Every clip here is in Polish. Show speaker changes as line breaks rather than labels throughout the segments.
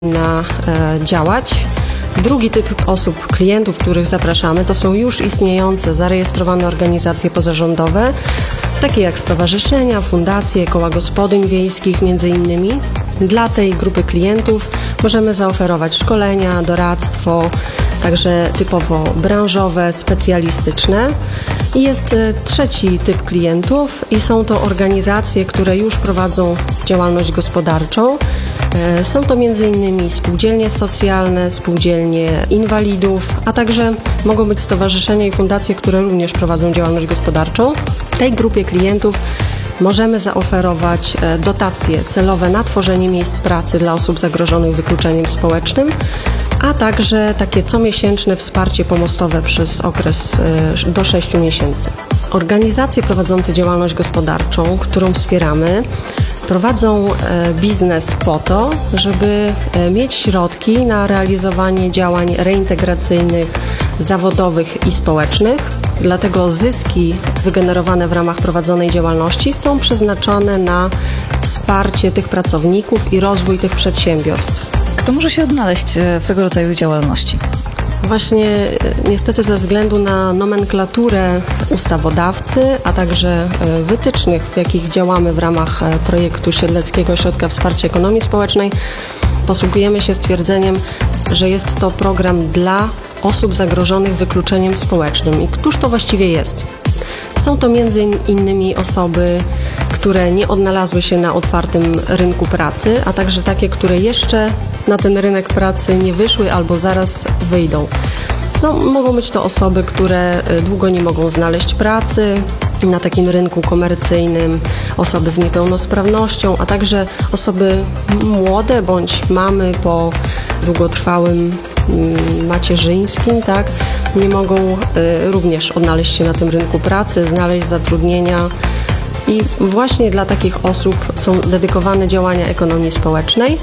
powinna działać. Drugi typ osób, klientów, których zapraszamy, to są już istniejące, zarejestrowane organizacje pozarządowe, takie jak stowarzyszenia, fundacje, koła gospodyń wiejskich między innymi. Dla tej grupy klientów możemy zaoferować szkolenia, doradztwo, także typowo branżowe, specjalistyczne. I jest trzeci typ klientów i są to organizacje, które już prowadzą działalność gospodarczą. Są to m.in. spółdzielnie socjalne, spółdzielnie inwalidów, a także mogą być stowarzyszenia i fundacje, które również prowadzą działalność gospodarczą. Tej grupie klientów możemy zaoferować dotacje celowe na tworzenie miejsc pracy dla osób zagrożonych wykluczeniem społecznym, a także takie comiesięczne wsparcie pomostowe przez okres do 6 miesięcy. Organizacje prowadzące działalność gospodarczą, którą wspieramy, prowadzą biznes po to, żeby mieć środki na realizowanie działań reintegracyjnych, zawodowych i społecznych. Dlatego zyski wygenerowane w ramach prowadzonej działalności są przeznaczone na wsparcie tych pracowników i rozwój tych przedsiębiorstw.
Kto może się odnaleźć w tego rodzaju działalności?
Właśnie niestety ze względu na nomenklaturę ustawodawcy, a także wytycznych, w jakich działamy w ramach projektu Siedleckiego Ośrodka Wsparcia Ekonomii Społecznej, posługujemy się stwierdzeniem, że jest to program dla osób zagrożonych wykluczeniem społecznym. I któż to właściwie jest? Są to między innymi osoby, które nie odnalazły się na otwartym rynku pracy, a także takie, które jeszcze na ten rynek pracy nie wyszły albo zaraz wyjdą. Mogą być to osoby, które długo nie mogą znaleźć pracy na takim rynku komercyjnym, osoby z niepełnosprawnością, a także osoby młode bądź mamy po długotrwałym macierzyńskim, tak, nie mogą również odnaleźć się na tym rynku pracy, znaleźć zatrudnienia. I właśnie dla takich osób są dedykowane działania ekonomii społecznej,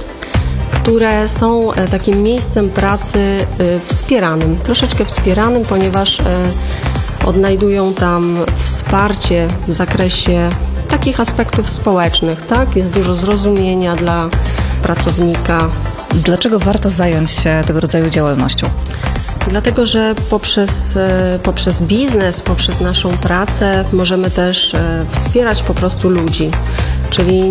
które są takim miejscem pracy wspieranym, troszeczkę wspieranym, ponieważ odnajdują tam wsparcie w zakresie takich aspektów społecznych, tak? Jest dużo zrozumienia dla pracownika.
Dlaczego warto zająć się tego rodzaju działalnością?
Dlatego, że poprzez biznes, poprzez naszą pracę możemy też wspierać po prostu ludzi. Czyli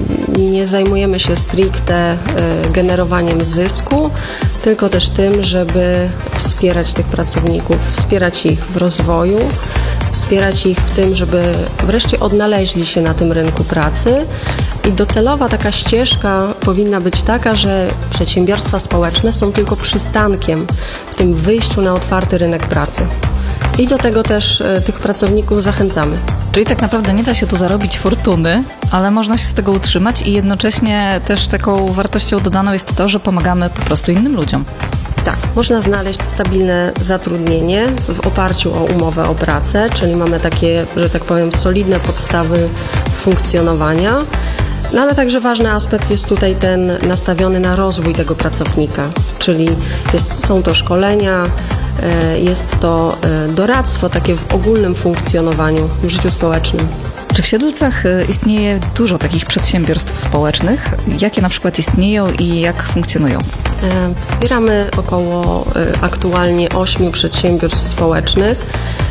nie zajmujemy się stricte generowaniem zysku, tylko też tym, żeby wspierać tych pracowników, wspierać ich w rozwoju, wspierać ich w tym, żeby wreszcie odnaleźli się na tym rynku pracy. I docelowa taka ścieżka powinna być taka, że przedsiębiorstwa społeczne są tylko przystankiem w tym wyjściu na otwarty rynek pracy. I do tego też tych pracowników zachęcamy.
Czyli tak naprawdę nie da się tu zarobić fortuny, ale można się z tego utrzymać i jednocześnie też taką wartością dodaną jest to, że pomagamy po prostu innym ludziom.
Tak, można znaleźć stabilne zatrudnienie w oparciu o umowę o pracę, czyli mamy takie, że tak powiem, solidne podstawy funkcjonowania. No ale także ważny aspekt jest tutaj ten nastawiony na rozwój tego pracownika, czyli są to szkolenia, jest to doradztwo takie w ogólnym funkcjonowaniu w życiu społecznym.
Czy w Siedlcach istnieje dużo takich przedsiębiorstw społecznych? Jakie na przykład istnieją i jak funkcjonują?
Wspieramy około aktualnie 8 przedsiębiorstw społecznych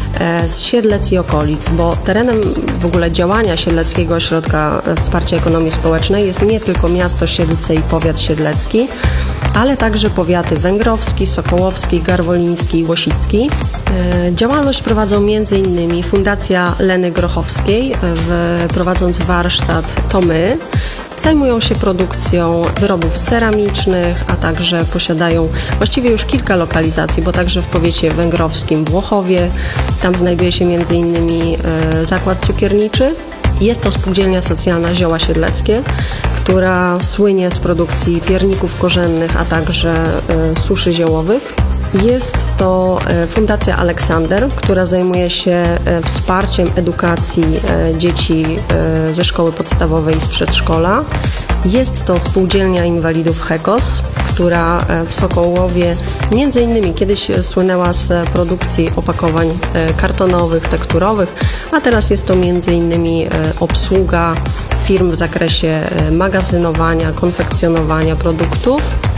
z Siedlec i okolic, bo terenem w ogóle działania Siedleckiego Ośrodka Wsparcia Ekonomii Społecznej jest nie tylko miasto Siedlce i powiat siedlecki, ale także powiaty węgrowski, sokołowski, garwoliński i łosicki. Działalność prowadzą m.in. Fundacja Leny Grochowskiej, prowadząc warsztat To My. Zajmują się produkcją wyrobów ceramicznych, a także posiadają właściwie już kilka lokalizacji, bo także w powiecie węgrowskim w Włochowie, tam znajduje się m.in. zakład cukierniczy. Jest to spółdzielnia socjalna Zioła Siedleckie, która słynie z produkcji pierników korzennych, a także suszy ziołowych. Jest to Fundacja Aleksander, która zajmuje się wsparciem edukacji dzieci ze szkoły podstawowej i z przedszkola. Jest to Spółdzielnia Inwalidów Hekos, która w Sokołowie między innymi kiedyś słynęła z produkcji opakowań kartonowych, tekturowych, a teraz jest to między innymi obsługa firm w zakresie magazynowania, konfekcjonowania produktów.